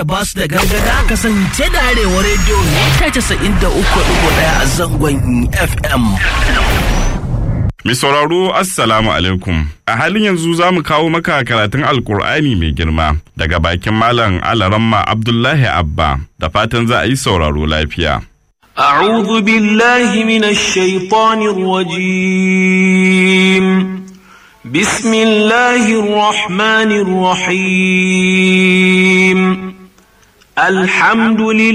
ba su da gargada kasance da Arewa Radio mita 93.1 a zangon FM. Mai sauraro Assalamu alaikum. A halin yanzu za mu kawo maka karatun Alkur'ani mai girma daga bakin Malam Alaramma Abdullahi Abba, da fatan za a yi sauraro lafiya. أعوذ بالله من الشيطان الرجيم بسم الله الرحمن الرحيم الحمد لله